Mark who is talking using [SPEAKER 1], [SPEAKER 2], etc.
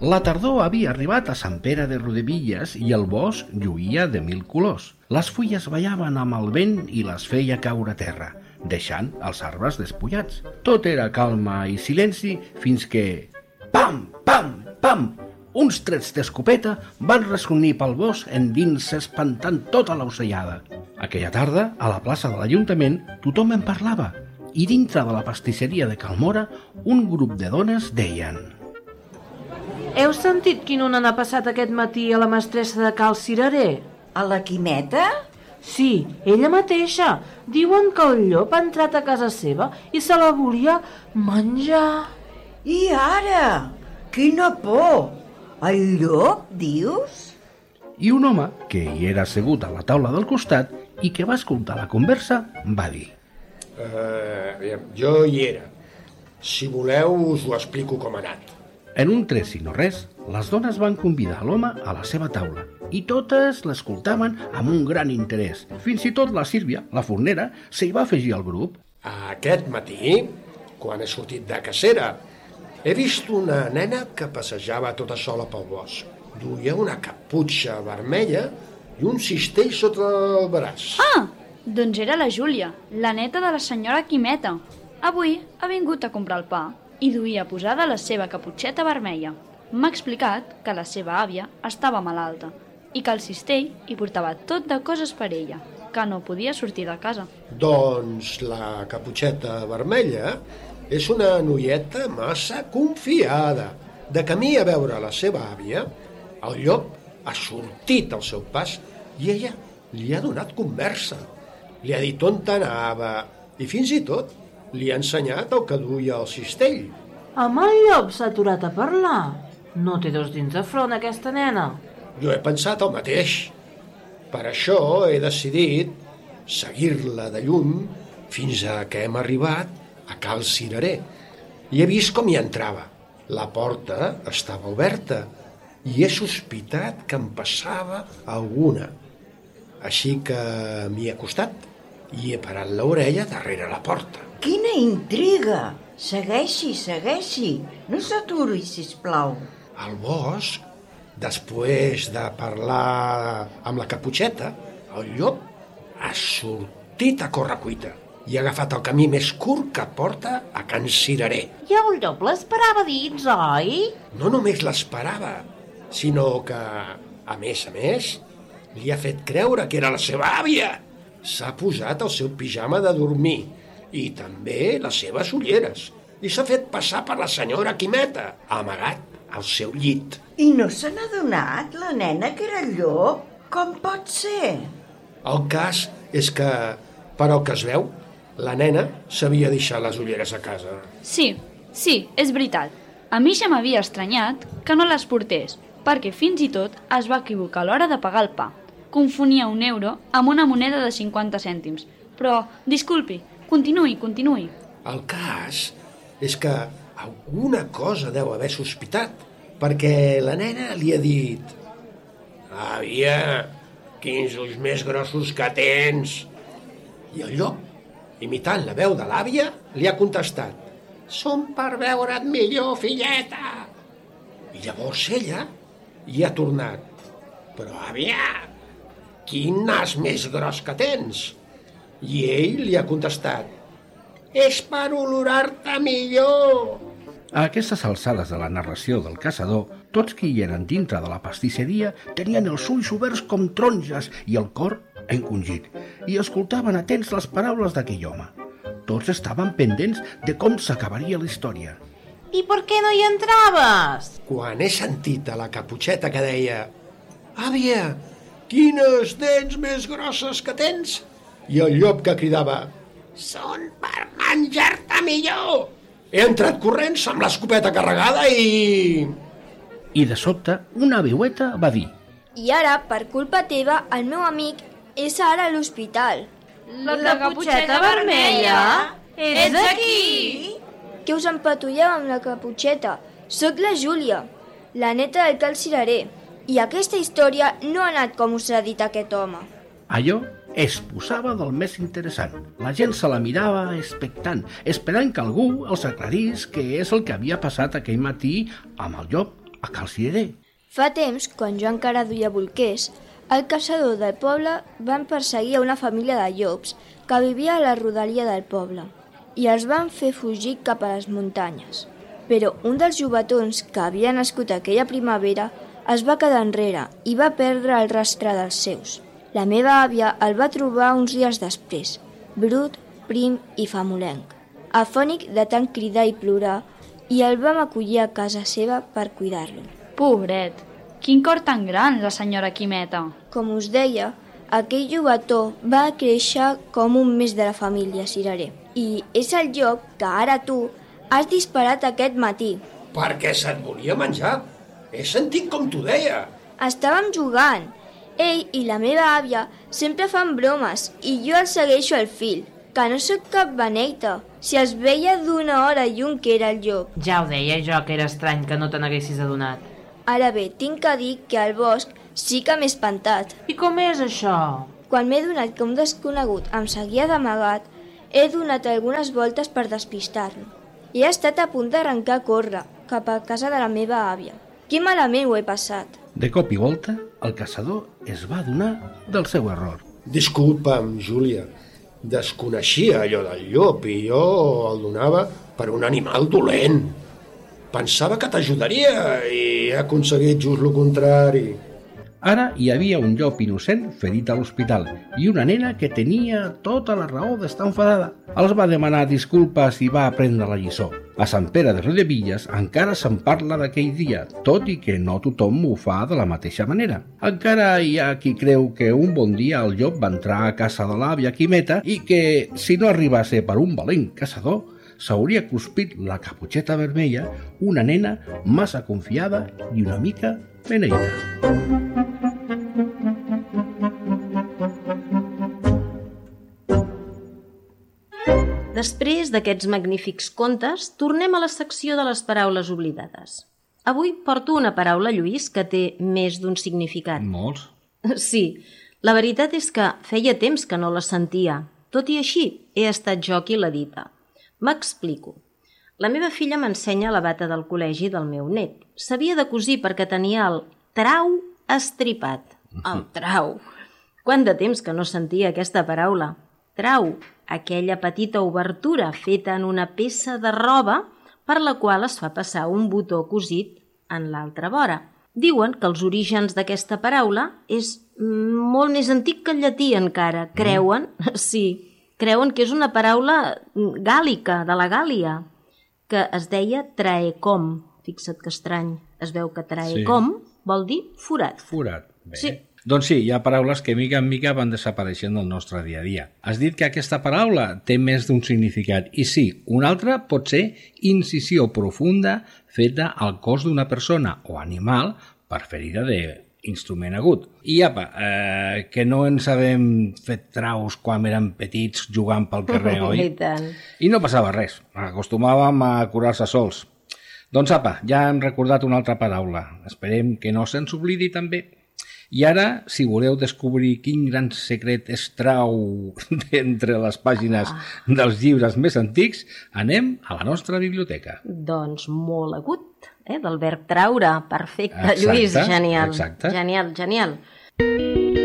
[SPEAKER 1] La tardor havia arribat a Sant Pere de Rodevilles i el bosc lluïa de 1000 colors. Les fulles ballaven amb el vent i les feia caure a terra, deixant els arbres despullats. Tot era calma i silenci fins que... Pam, pam, pam! Uns trets d'escopeta van resonir pel bosc endins espantant tota l'ocellada. Aquella tarda, a la plaça de l'Ajuntament, tothom en parlava i dintre de la pastisseria de Calmora un grup de dones deien:
[SPEAKER 2] Heu sentit quin on ha passat aquest matí a la mestressa de Cal Cirerer?
[SPEAKER 3] A la Quimeta?
[SPEAKER 2] Sí, ella mateixa. Diuen que el llop ha entrat a casa seva i se la volia menjar.
[SPEAKER 3] I ara? Quina por! El llop, dius?
[SPEAKER 1] I un home, que hi era assegut a la taula del costat i que va escoltar la conversa, va dir:
[SPEAKER 4] Jo hi era. Si voleu, us ho explico com ha anat.
[SPEAKER 1] En un tres i no res, les dones van convidar l'home a la seva taula i totes l'escoltaven amb un gran interès. Fins i tot la Sílvia, la fornera, s'hi va afegir al grup.
[SPEAKER 4] Aquest matí, quan he sortit de cacera, he vist una nena que passejava tota sola pel bosc. Duia una caputxa vermella i un cistell sota el braç.
[SPEAKER 5] Ah, doncs era la Júlia, la neta de la senyora Quimeta. Avui ha vingut a comprar el pa i duia posada la seva caputxeta vermella. M'ha explicat que la seva àvia estava malalta i que el cistell hi portava tot de coses per ella, que no podia sortir de casa.
[SPEAKER 4] Doncs la caputxeta vermella és una noieta massa confiada. De camí a veure la seva àvia, el llop ha sortit al seu pas i ella li ha donat conversa. Li ha dit on anava i fins i tot li ha ensenyat el que duia al cistell.
[SPEAKER 2] Amb el llop s'ha aturat a parlar. No té dos dins de front, aquesta nena.
[SPEAKER 4] Jo he pensat el mateix. Per això he decidit seguir-la de llum fins a que hem arribat a Cal Cirerer. I he vist com hi entrava. La porta estava oberta i he sospitat que em passava alguna. Així que m'hi he acostat i he parat l'orella darrere la porta.
[SPEAKER 3] Quina intriga! Segueixi, segueixi. No s'aturi, sisplau.
[SPEAKER 4] Al bosc, després de parlar amb la caputxeta, el llop ha sortit a correcuita i ha agafat el camí més curt que porta a Can Cirerer.
[SPEAKER 2] I el llop l'esperava dins, oi?
[SPEAKER 4] No només l'esperava, sinó que, a més, li ha fet creure que era la seva àvia. S'ha posat el seu pijama de dormir i també les seves ulleres i s'ha fet passar per la senyora Quimeta, amagat al seu llit.
[SPEAKER 3] I no se n'ha adonat, la nena, que era el llop? Com pot ser?
[SPEAKER 4] El cas és que, per el que es veu, la nena s'havia deixat les ulleres a casa.
[SPEAKER 5] Sí, és veritat. A mi ja m'havia estranyat que no les portés, perquè fins i tot es va equivocar a l'hora de pagar el pa. Confonia un euro amb una moneda de 50 cèntims. Però, disculpi, continuï.
[SPEAKER 4] El cas és que alguna cosa deu haver sospitat, perquè la nena li ha dit: Àvia, quins ulls més grossos que tens! I el llop, imitant la veu de l'àvia, li ha contestat: Són per veure't millor, filleta! I llavors ella hi ha tornat: Però, àvia, quin nas més gros que tens! I ell li ha contestat: És per olorar-te millor!
[SPEAKER 1] A aquestes alçades de la narració del caçador, tots qui hi eren dintre de la pastisseria tenien els ulls oberts com taronges i el cor encongit, i escoltaven atents les paraules d'aquell home. Tots estaven pendents de com s'acabaria la història.
[SPEAKER 2] I per què no hi entraves?
[SPEAKER 4] Quan he sentit a la caputxeta que deia: Àvia, quines dents més grosses que tens! I el llop que cridava: Són per menjar-te millor! He entrat corrents amb l'escopeta carregada i...
[SPEAKER 1] I de sobte, una veueta va dir:
[SPEAKER 6] I ara, per culpa teva, el meu amic és ara a l'hospital.
[SPEAKER 2] La caputxeta vermella? Ets aquí?
[SPEAKER 6] Que us empatulleu amb la caputxeta? Soc la Júlia, la neta del Cal Cirerer. I aquesta història no ha anat com us ha dit aquest home.
[SPEAKER 1] Allò es posava del més interessant. La gent se la mirava expectant, esperant que algú els aclarís què és el que havia passat aquell matí amb el llop a cal cirerer.
[SPEAKER 6] Fa temps, quan jo encara duia bolquers, el caçador del poble van perseguir a una família de llops que vivia a la rodalia del poble i els van fer fugir cap a les muntanyes. Però un dels jovetons que havia nascut aquella primavera es va quedar enrere i va perdre el rastre dels seus. La meva àvia el va trobar uns dies després, brut, prim i famolenc, afònic de tant cridar i plorar, i el vam acollir a casa seva per cuidar-lo.
[SPEAKER 5] Pobret, quin cor tan gran, la senyora Quimeta.
[SPEAKER 6] Com us deia, aquell jovetó va créixer com un mes de la família cirerer. I és el llop que ara tu has disparat aquest matí.
[SPEAKER 4] Perquè se't volia menjar. He sentit com t'ho deia.
[SPEAKER 6] Estàvem jugant. Ell i la meva àvia sempre fan bromes i jo el segueixo al fil, que no sóc cap beneita. Si es veia d'una hora lluny que era el llop.
[SPEAKER 2] Ja ho deia jo, que era estrany que no te n'haguessis adonat.
[SPEAKER 6] Ara bé, tinc que dir que al bosc sí que m'he espantat.
[SPEAKER 2] I com és això?
[SPEAKER 6] Quan m'he donat que un desconegut em seguia d'amagat, he donat algunes voltes per despistar-lo. I he estat a punt d'arrencar a córrer cap a casa de la meva àvia. Quin malament ho he passat.
[SPEAKER 1] De cop i volta, el caçador es va adonar del seu error.
[SPEAKER 4] Disculpa'm, Júlia. Desconeixia allò del llop i jo el donava per un animal dolent. Pensava que t'ajudaria i he aconseguit just el contrari.
[SPEAKER 1] Ara hi havia un llop innocent ferit a l'hospital i una nena que tenia tota la raó d'estar enfadada. Els va demanar disculpes i va aprendre la lliçó. A Sant Pere de Riudebitlles encara se'n parla d'aquell dia, tot i que no tothom ho fa de la mateixa manera. Encara hi ha qui creu que un bon dia el llop va entrar a casa de l'àvia Quimeta i que, si no arriba a ser per un valent caçador, s'hauria cruspit la caputxeta vermella una nena massa confiada i una mica beneita.
[SPEAKER 7] Després d'aquests magnífics contes, tornem a la secció de les paraules oblidades. Avui porto una paraula, Lluís, que té més d'un significat.
[SPEAKER 1] Molts.
[SPEAKER 7] Sí, la veritat és que feia temps que no la sentia. Tot i així, he estat jo qui l'ha dita. M'explico. La meva filla m'ensenya la bata del col·legi del meu net. S'havia de cosir perquè tenia el trau estripat. El trau. Quant de temps que no sentia aquesta paraula. Trau, aquella petita obertura feta en una peça de roba per la qual es fa passar un botó cosit en l'altra vora. Diuen que els orígens d'aquesta paraula és molt més antic que el llatí encara. Creuen, creuen que és una paraula gàl·lica, de la Gàl·lia, que es deia traecom. Fixa't que estrany, es veu que traecom vol dir forat.
[SPEAKER 1] Forat, bé.
[SPEAKER 7] Sí.
[SPEAKER 1] Doncs sí, hi ha paraules que mica en mica van desapareixent del nostre dia a dia. Has dit que aquesta paraula té més d'un significat. I sí, un altre pot ser incisió profunda feta al cos d'una persona o animal per ferida d'instrument agut. I apa, que no ens havem fet traus quan érem petits jugant pel carrer, oi?
[SPEAKER 7] I tant.
[SPEAKER 1] I no passava res, acostumàvem a curar-se sols. Doncs apa, ja hem recordat una altra paraula. Esperem que no se'ns oblidi també. I ara, si voleu descobrir quin gran secret es trau d'entre les pàgines dels llibres més antics, anem a la nostra biblioteca.
[SPEAKER 7] Doncs molt agut, del verb traure. Perfecte,
[SPEAKER 1] Exacte,
[SPEAKER 7] Lluís, genial.
[SPEAKER 1] exacte.
[SPEAKER 7] Genial.